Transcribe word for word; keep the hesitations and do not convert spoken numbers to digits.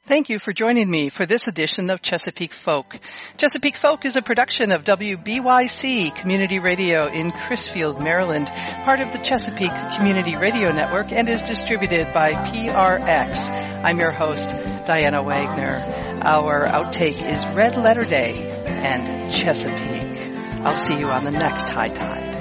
Thank you for joining me for this edition of Chesapeake Folk. Chesapeake Folk is a production of W B Y C Community Radio in Crisfield, Maryland, part of the Chesapeake Community Radio Network, and is distributed by P R X. I'm your host, Diana Wagner. Our outtake is Red Letter Day and Chesapeake. I'll see you on the next High Tide.